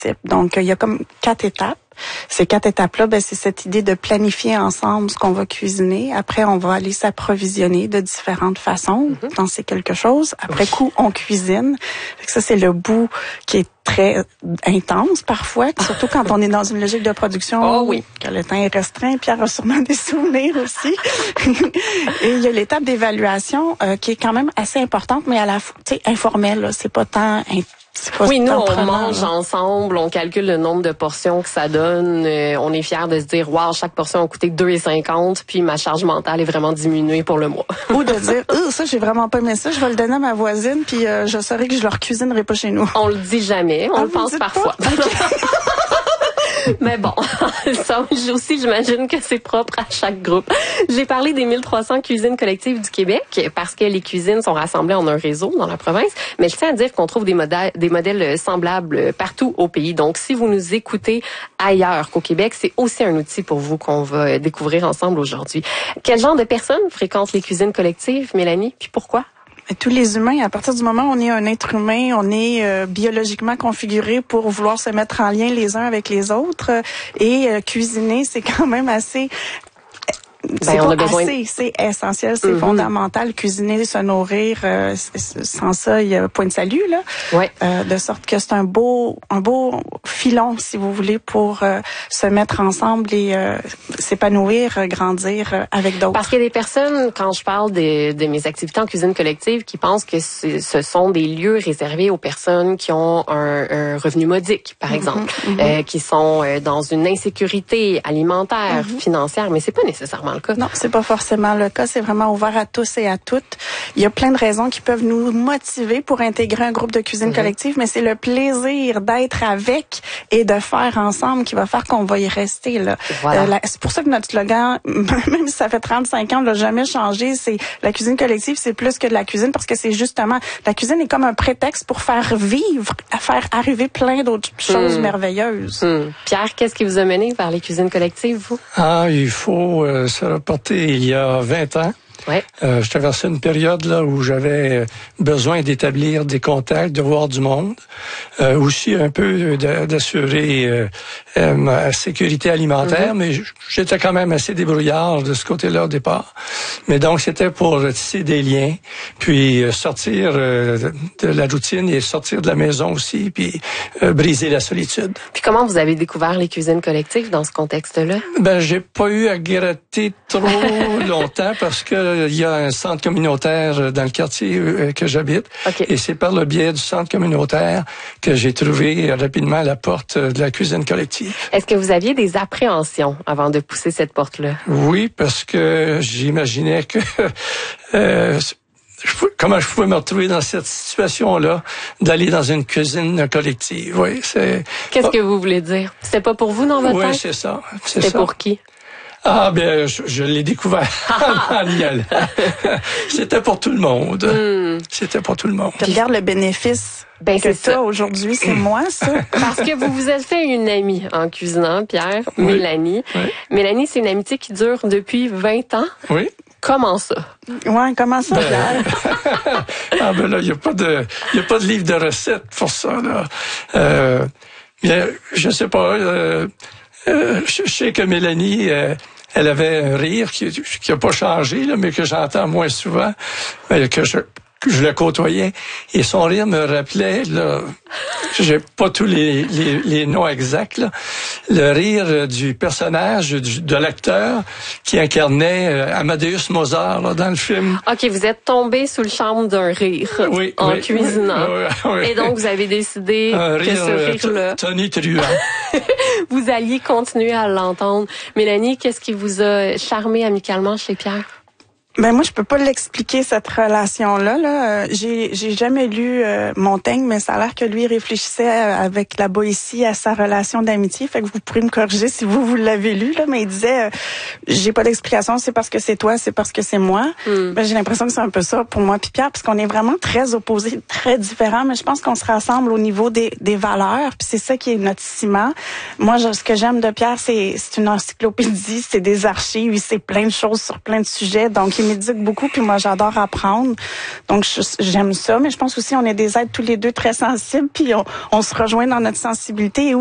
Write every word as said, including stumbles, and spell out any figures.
Donc, il y a comme quatre étapes. Ces quatre étapes-là, ben, c'est cette idée de planifier ensemble ce qu'on va cuisiner. Après, on va aller s'approvisionner de différentes façons, mm-hmm. penser quelque chose. Après coup, on cuisine. Ça, c'est le bout qui est très intense parfois, surtout quand on est dans une logique de production oh, oui. que le temps est restreint. Pierre a sûrement des souvenirs aussi. Et il y a l'étape d'évaluation euh, qui est quand même assez importante, mais à la fois, tu sais, informelle. Là, c'est pas tant Pas oui, nous, on mange là. ensemble, on calcule le nombre de portions que ça donne. Euh, on est fiers de se dire, wow, chaque portion a coûté deux virgule cinquante, puis ma charge mentale est vraiment diminuée pour le mois. Ou de dire, oh, ça, j'ai vraiment pas aimé ça, je vais le donner à ma voisine, puis euh, je saurai que je leur cuisinerai pas chez nous. On le dit jamais, on ah, le pense parfois. Mais bon, ça aussi, j'imagine que c'est propre à chaque groupe. J'ai parlé des mille trois cents cuisines collectives du Québec parce que les cuisines sont rassemblées en un réseau dans la province. Mais je tiens à dire qu'on trouve des modèles, des modèles semblables partout au pays. Donc, si vous nous écoutez ailleurs qu'au Québec, c'est aussi un outil pour vous qu'on va découvrir ensemble aujourd'hui. Quel genre de personnes fréquentent les cuisines collectives, Mélanie? Puis pourquoi? Tous les humains, à partir du moment où on est un être humain, on est euh, biologiquement configuré pour vouloir se mettre en lien les uns avec les autres. Et euh, cuisiner, c'est quand même assez... C'est ben, pas assez, c'est essentiel, c'est mm-hmm. fondamental. Cuisiner, se nourrir, euh, sans ça, il y a point de salut, là. Ouais. Euh, de sorte que c'est un beau, un beau filon, si vous voulez, pour euh, se mettre ensemble et euh, s'épanouir, euh, grandir euh, avec d'autres. Parce qu'il y a des personnes, quand je parle de, de mes activités en cuisine collective, qui pensent que ce sont des lieux réservés aux personnes qui ont un, un revenu modique, par exemple, mm-hmm. euh, qui sont euh, dans une insécurité alimentaire, mm-hmm. financière, mais c'est pas nécessairement le cas. Non, c'est pas forcément le cas. C'est vraiment ouvert à tous et à toutes. Il y a plein de raisons qui peuvent nous motiver pour intégrer un groupe de cuisine mm-hmm. collective, mais c'est le plaisir d'être avec et de faire ensemble qui va faire qu'on va y rester, là. Voilà. Euh, la, c'est pour ça que notre slogan, même si ça fait trente-cinq ans, on l'a jamais changé, c'est la cuisine collective, c'est plus que de la cuisine parce que c'est justement, la cuisine est comme un prétexte pour faire vivre, à faire arriver plein d'autres choses mm. merveilleuses. Mm. Pierre, qu'est-ce qui vous a mené vers les cuisines collectives, vous? Ah, il faut euh, se reporter il y a vingt ans. Ouais. Euh, je traversais une période là où j'avais besoin d'établir des contacts, de voir du monde, euh, aussi un peu de, d'assurer euh, euh, ma sécurité alimentaire, mm-hmm. mais j'étais quand même assez débrouillard de ce côté-là au départ. Mais donc c'était pour tisser des liens, puis sortir euh, de la routine et sortir de la maison aussi, puis euh, briser la solitude. Puis comment vous avez découvert les cuisines collectives dans ce contexte-là? Ben j'ai pas eu à gratter trop longtemps parce que il y a un centre communautaire dans le quartier que j'habite. Okay. Et c'est par le biais du centre communautaire que j'ai trouvé rapidement la porte de la cuisine collective. Est-ce que vous aviez des appréhensions avant de pousser cette porte-là? Oui, parce que j'imaginais que... euh, Je, comment je pouvais me retrouver dans cette situation-là, d'aller dans une cuisine collective. Oui, c'est. Qu'est-ce que vous voulez dire? C'était pas pour vous dans votre oui, tête? Oui, c'est ça. C'est C'était ça. pour qui? Ah, bien, je, je l'ai découvert en y allant. C'était pour tout le monde. Mm. C'était pour tout le monde. Tu regardes le bénéfice ben, que c'est toi aujourd'hui, c'est moi, ça. Parce que vous vous êtes fait une amie en cuisinant, Pierre, oui. Mélanie. Oui. Mélanie, c'est une amitié qui dure depuis vingt ans. Oui. Comment ça? Ouais, comment ça, Pierre? Ben, ah, ben là, il n'y a pas de, il y a pas de livre de recettes pour ça, là. Euh, bien, je sais pas, euh, Euh, je sais que Mélanie, euh, elle avait un rire qui qui a pas changé, là, mais que j'entends moins souvent, mais que je que je le côtoyais. Et son rire me rappelait, là, j'ai pas tous les, les, les noms exacts, là, le rire du personnage, du, de l'acteur qui incarnait euh, Amadeus Mozart là, dans le film. OK, vous êtes tombé sous le charme d'un rire oui, en oui, cuisinant. Oui, oui, oui. Et donc, vous avez décidé un que rire, ce rire-là... Tony Truant. Vous alliez continuer à l'entendre. Mélanie, qu'est-ce qui vous a charmé amicalement chez Pierre? Ben moi je peux pas l'expliquer cette relation là là. J'ai j'ai jamais lu euh, Montaigne, mais ça a l'air que lui réfléchissait avec la Boétie à sa relation d'amitié. Fait que vous pourrez me corriger si vous vous l'avez lu là, mais il disait euh, j'ai pas d'explication, c'est parce que c'est toi, c'est parce que c'est moi. Mm. Ben j'ai l'impression que c'est un peu ça pour moi puis Pierre, parce qu'on est vraiment très opposés, très différents, mais je pense qu'on se rassemble au niveau des des valeurs, puis c'est ça qui est notre ciment. Moi je, ce que j'aime de Pierre, c'est c'est une encyclopédie, c'est des archives, c'est plein de choses sur plein de sujets, donc qui médite beaucoup, puis moi, j'adore apprendre. Donc, je, j'aime ça, mais je pense aussi on est des êtres tous les deux très sensibles, puis on, on se rejoint dans notre sensibilité. Et